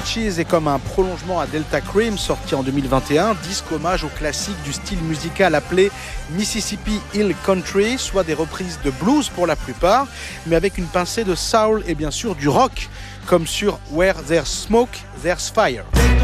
Beaches est comme un prolongement à Delta Cream, sorti en 2021, disque hommage au classique du style musical appelé Mississippi Hill Country, soit des reprises de blues pour la plupart, mais avec une pincée de soul et bien sûr du rock, comme sur Where There's Smoke, There's Fire.